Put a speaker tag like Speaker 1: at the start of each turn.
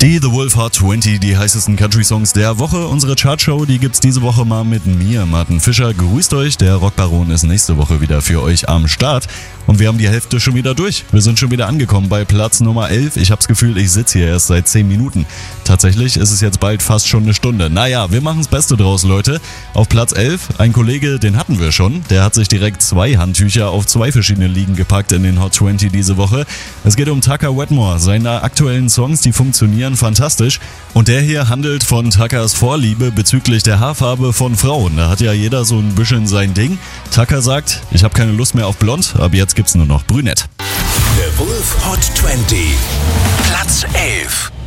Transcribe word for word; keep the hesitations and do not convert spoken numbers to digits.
Speaker 1: Die The Wolf Hot zwanzig, die heißesten Country-Songs der Woche. Unsere Chartshow, die gibt's diese Woche mal mit mir, Martin Fischer. Grüßt euch, der Rockbaron ist nächste Woche wieder für euch am Start. Und wir haben die Hälfte schon wieder durch. Wir sind schon wieder angekommen bei Platz Nummer elf. Ich hab's Gefühl, ich sitze hier erst seit zehn Minuten. Tatsächlich ist es jetzt bald fast schon eine Stunde. Naja, wir machen's Beste draus, Leute. Auf Platz elf, ein Kollege, den hatten wir schon. Der hat sich direkt zwei Handtücher auf zwei verschiedene Ligen gepackt in den Hot zwanzig diese Woche. Es geht um Tucker Wetmore. Seine aktuellen Songs, die funktionieren fantastisch. Und der hier handelt von Tuckers Vorliebe bezüglich der Haarfarbe von Frauen. Da hat ja jeder so ein bisschen sein Ding. Tucker sagt, ich habe keine Lust mehr auf blond, ab jetzt gibt's nur noch brünett.
Speaker 2: The Wolf Hot zwanzig, Platz elf.